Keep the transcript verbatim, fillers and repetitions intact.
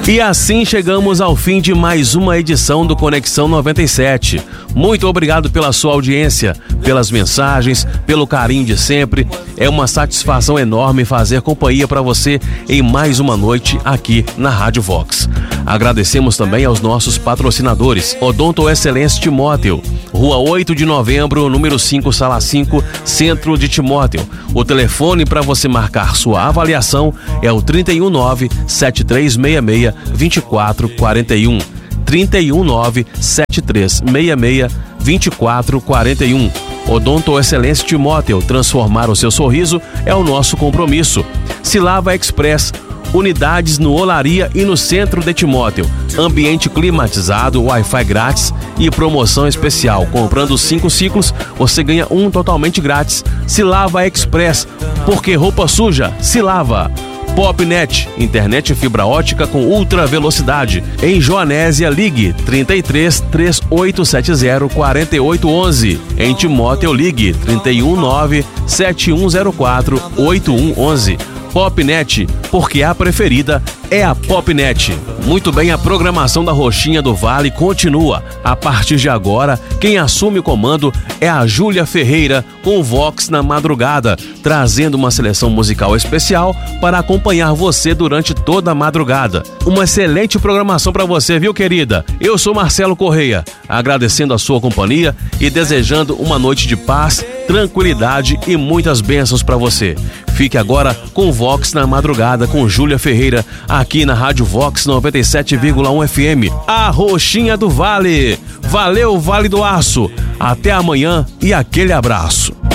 E assim chegamos ao fim de mais uma edição do Conexão noventa e sete. Muito obrigado pela sua audiência, pelas mensagens, pelo carinho de sempre. É uma satisfação enorme fazer companhia para você em mais uma noite aqui na Rádio Vox. Agradecemos também aos nossos patrocinadores: Odonto Excelência Timóteo, Rua oito de Novembro, número cinco, Sala cinco, Centro de Timóteo. O telefone para você marcar sua avaliação é o trinta e um nove, sete três seis seis, vinte e quatro quarenta e um. trinta e um nove, sete três seis seis, vinte e quatro quarenta e um. Odonto Excelência Timóteo, transformar o seu sorriso é o nosso compromisso. Silava Express, unidades no Olaria e no centro de Timóteo. Ambiente climatizado, Wi-Fi grátis e promoção especial. Comprando cinco ciclos, você ganha um totalmente grátis. Silava Express, porque roupa suja se lava. Popnet, internet fibra ótica com ultra velocidade. Em Joanésia, ligue trinta e três, três oito sete zero, quatro oito um um. Em Timóteo, ligue trinta e um nove, sete um zero quatro, oito um um um. Popnet, porque a preferida é a Popnet. Muito bem, a programação da Roxinha do Vale continua. A partir de agora, quem assume o comando é a Júlia Ferreira, com Vox na madrugada, trazendo uma seleção musical especial para acompanhar você durante toda a madrugada. Uma excelente programação para você, viu, querida? Eu sou Marcelo Correia, agradecendo a sua companhia e desejando uma noite de paz, tranquilidade e muitas bênçãos para você. Fique agora com Vox na madrugada com Júlia Ferreira, aqui na Rádio Vox noventa e sete vírgula um F M, a Roxinha do Vale. Valeu, Vale do Aço. Até amanhã e aquele abraço.